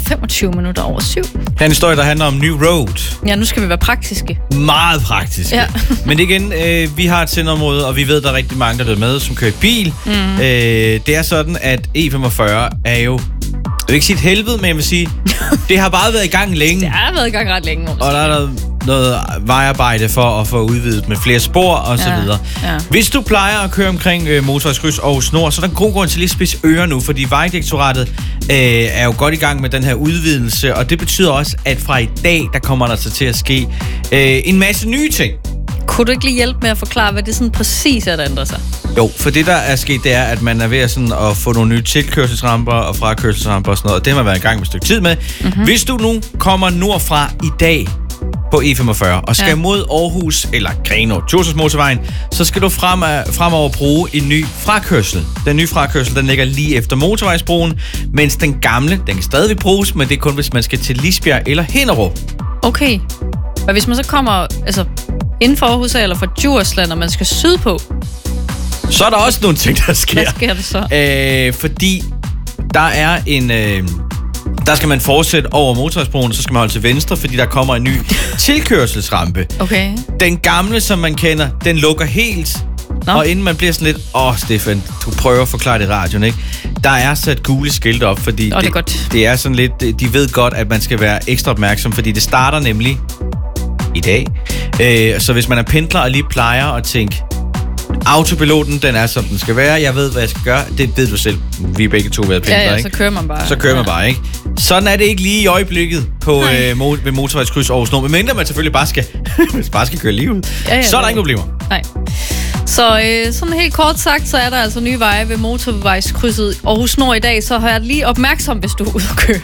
25 minutter over 7. Her er en historie, der handler om Ny Road. Ja, nu skal vi være praktiske. Meget praktiske. Ja. Men igen, vi har et sendeområde, og vi ved, der er rigtig mange, der lytter med, som kører i bil. Det er sådan, at E45 er jo... Jeg vil ikke sige et helvede, men jeg vil sige, det har bare været i gang længe. Det har været i gang ret længe. Og der er noget vejarbejde for at få udvidet med flere spor og så videre. Ja. Hvis du plejer at køre omkring motorvejskryds Aarhus Nord, så er der en god grund til lige spids ører nu, fordi Vejdirektoratet er jo godt i gang med den her udvidelse, og det betyder også, at fra i dag, der kommer der så til at ske en masse nye ting. Kunne du ikke lige hjælpe med at forklare, hvad det sådan præcis er, der ændrer sig? Jo, for det, der er sket, det er, at man er ved sådan at få nogle nye tilkørselsramper og frakørselsramper og sådan noget, og det har man været i gang med et stykke tid med. Hvis du nu kommer nordfra i dag på E45 og skal mod Aarhus eller Grenaa, Djurslandsmotorvejen, så skal du fremover bruge en ny frakørsel. Den nye frakørsel, den ligger lige efter motorvejsbroen, mens den gamle, den kan stadig bruges, men det er kun, hvis man skal til Lisbjerg eller Hinderup. Okay. Og hvis man så kommer inden for Aarhus eller fra Djursland, og man skal sydpå, så er der også nogle ting, der sker. Hvad sker der så? Fordi der er en... der skal man fortsætte over motorvejsbroen, så skal man holde til venstre, fordi der kommer en ny tilkørselsrampe. Okay. Den gamle, som man kender, den lukker helt. Nå. Og inden man bliver sådan lidt... Stefan, du prøver at forklare det i radioen, ikke? Der er sat gule skilte op, fordi det er sådan lidt... De ved godt, at man skal være ekstra opmærksom, fordi det starter nemlig i dag. Så hvis man er pendler og lige plejer at tænke... Autopiloten, den er som den skal være. Jeg ved, hvad jeg skal gøre. Det ved du selv. Vi er begge to været pendler, ikke? Så kører man bare. Så kører man bare, ikke? Sådan er det ikke lige i øjeblikket på ved motorvejskryds Aarhus Nord. Men mindre man selvfølgelig bare skal køre lige ud. Så er der ingen problemer. Nej. Så sådan helt kort sagt, så er der altså nye veje ved motorvejskrydset Aarhus Nord i dag. Så har jeg lige opmærksom, hvis du er ude at køre.